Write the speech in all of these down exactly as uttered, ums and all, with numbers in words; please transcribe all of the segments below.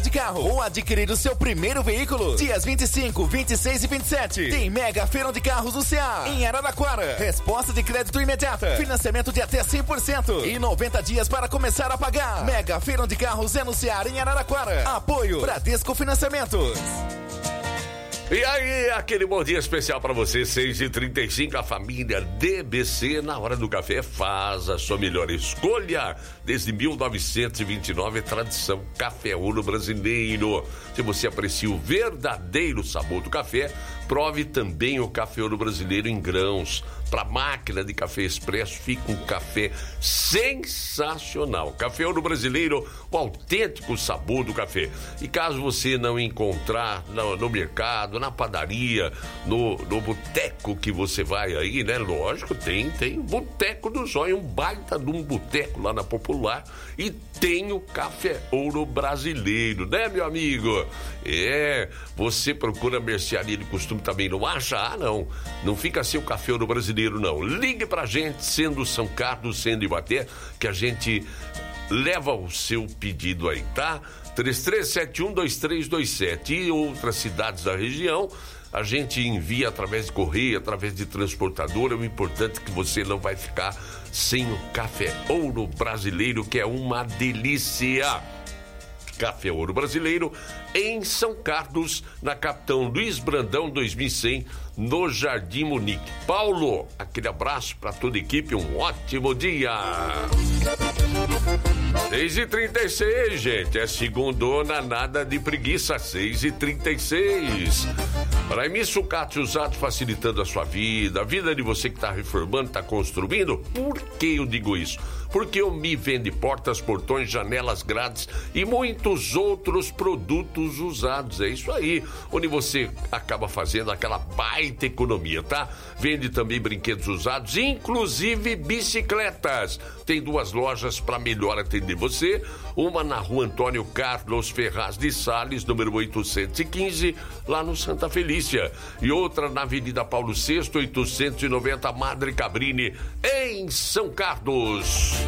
de carro ou adquirir o seu primeiro veículo. Dias vinte e cinco, vinte e seis e vinte e sete. Tem Mega Feirão de Carros do C A em Araraquara. Resposta de crédito imediata. Financiamento de até cem por cento. E noventa dias para começar a pagar. Mega Feirão de Carros é no C A em Araraquara. Apoio Bradesco Financiamentos. E aí, aquele bom dia especial para você, seis e trinta e cinco, a família D B C, na hora do café, faz a sua melhor escolha. Desde mil novecentos e vinte e nove, tradição Café Ouro Brasileiro. Se você aprecia o verdadeiro sabor do café, prove também o Café Ouro Brasileiro em grãos. Para máquina de café expresso, fica um café sensacional. Café Ouro Brasileiro, o autêntico sabor do café. E caso você não encontrar no, no mercado, na padaria, no, no boteco que você vai aí, né? Lógico, tem, tem Boteco do Zóio, um baita de um boteco lá na Popular. E tem o Café Ouro Brasileiro, né, meu amigo? É, você procura mercearia de costume também, não acha? Ah, não. Não fica sem o Café Ouro Brasileiro, não. Ligue pra gente, sendo São Carlos, sendo Ibaté, que a gente leva o seu pedido aí, tá? três três sete um, dois três dois sete. E outras cidades da região, a gente envia através de correio, através de transportadora. O importante é que você não vai ficar sem o Café Ouro Brasileiro, que é uma delícia. Café Ouro Brasileiro em São Carlos, na Capitão Luiz Brandão dois mil e cem, no Jardim Munique. Paulo, aquele abraço para toda a equipe, um ótimo dia. seis e trinta e seis, gente, é segundona, nada de preguiça. Seis e trinta e seis. Para mim, sucate usado facilitando a sua vida, a vida de você que está reformando, está construindo. Por que eu digo isso? Porque o Mi vende portas, portões, janelas, grades e muitos outros produtos usados. É isso aí, onde você acaba fazendo aquela baita economia, tá? Vende também brinquedos usados, inclusive bicicletas. Tem duas lojas para melhor atender você. Uma na rua Antônio Carlos Ferraz de Sales, número oitocentos e quinze, lá no Santa Felícia. E outra na Avenida Paulo sexto, oitocentos e noventa, Madre Cabrini, em São Carlos.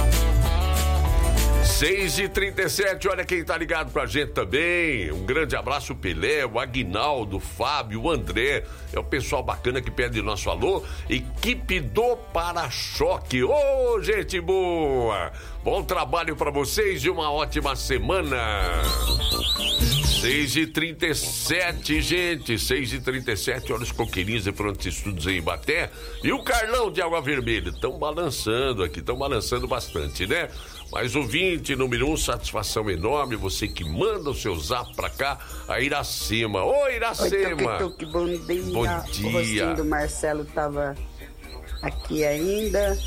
seis e trinta e sete, olha quem tá ligado com a gente também. Um grande abraço, Pelé, o Aguinaldo, o Fábio, o André. É o pessoal bacana que pede nosso alô. Equipe do Para-Choque. Ô, oh, gente boa! Bom trabalho pra vocês e uma ótima semana. seis e trinta e sete, gente. seis e trinta e sete, olha os coqueirinhos e prontos estudos em Ibaté. E o Carlão de Água Vermelha. Estão balançando aqui, estão balançando bastante, né? Mas ouvinte número um, satisfação enorme, você que manda o seu zap pra cá, a Iracema. Ô, Iracema! Oi, que bom dia. Bom dia. O rostinho do Marcelo tava aqui ainda.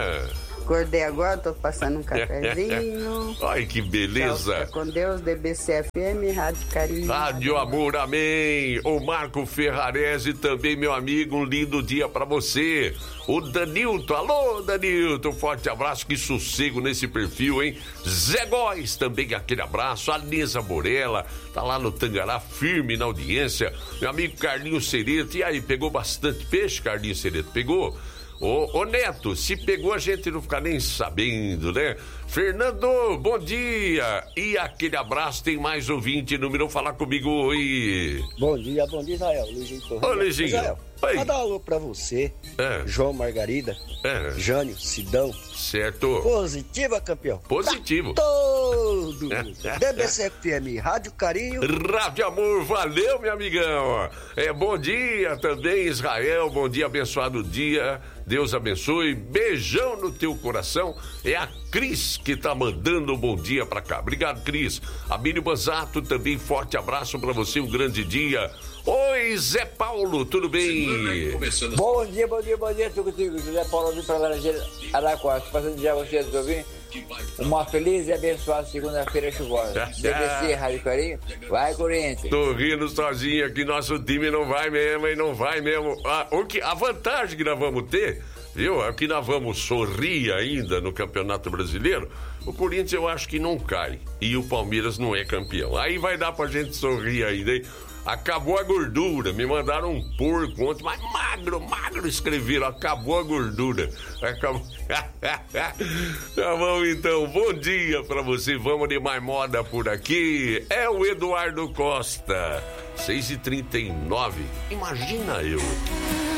É. Acordei agora, tô passando um cafezinho. Ai, que beleza. Tchau, fica com Deus, D B C F M, Rádio Carinho. Rádio Amor, amém. O Marco Ferrarese também, meu amigo, um lindo dia pra você. O Danilton, alô Danilton, forte abraço, que sossego nesse perfil, hein? Zé Góes, também aquele abraço. A Nisa Borella, tá lá no Tangará, firme na audiência. Meu amigo Carlinhos Cereto, e aí, pegou bastante peixe, Carlinhos Cereto? Pegou? Ô, ô Neto, se pegou a gente não fica nem sabendo, né? Fernando, bom dia! E aquele abraço, tem mais ouvinte, número, falar comigo, oi! Bom dia, bom dia, Israel. Luizinho Torres. Ô, Luizinho. Israel, vou dar um alô pra você, é. João Margarida, é. Jânio, Sidão. Certo. Positiva, campeão. Positivo. Pra todo mundo. D B C F M, Rádio Carinho. Rádio Amor, valeu, meu amigão. É, bom dia também, Israel, bom dia, abençoado dia. Deus abençoe, beijão no teu coração. É a Cris que tá mandando um bom dia pra cá. Obrigado, Cris. Abílio Banzato também, forte abraço pra você, um grande dia. Oi, Zé Paulo, tudo bem? Bom dia, bom dia, bom dia, tudo contigo. Zé Paulo, vim pra Laranjeira, Araquara, passando dia vocês que eu vim. Uma feliz e abençoada segunda-feira chuvosa. D B C, Rádio Carinho, vai Corinthians. Tô rindo sozinho aqui, nosso time não vai mesmo, e não vai mesmo. Ah, o que, a vantagem que nós vamos ter, viu, é que nós vamos sorrir ainda no Campeonato Brasileiro. O Corinthians eu acho que não cai, e o Palmeiras não é campeão. Aí vai dar pra gente sorrir ainda, hein? Acabou a gordura. Me mandaram um porco ontem, mas magro, magro escreveram. Acabou a gordura. Acabou. Tá bom, então. Bom dia pra você. Vamos de mais moda por aqui. É o Eduardo Costa. seis e trinta e nove. Imagina eu.